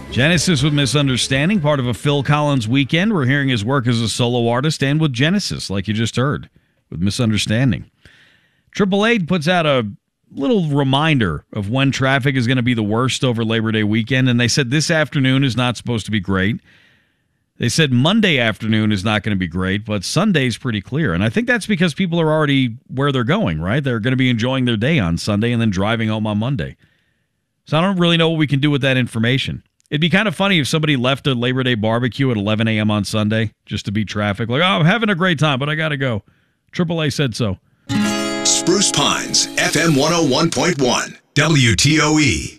Genesis with Misunderstanding, part of a Phil Collins weekend. We're hearing his work as a solo artist and with Genesis, like you just heard, with Misunderstanding. AAA puts out a little reminder of when traffic is going to be the worst over Labor Day weekend, and they said this afternoon is not supposed to be great. They said Monday afternoon is not going to be great, but Sunday's pretty clear. And I think that's because people are already where they're going, right? They're going to be enjoying their day on Sunday and then driving home on Monday. So I don't really know what we can do with that information. It'd be kind of funny if somebody left a Labor Day barbecue at 11 a.m. on Sunday just to beat traffic. Like, oh, I'm having a great time, but I got to go. AAA said so. Spruce Pines, FM 101.1, WTOE.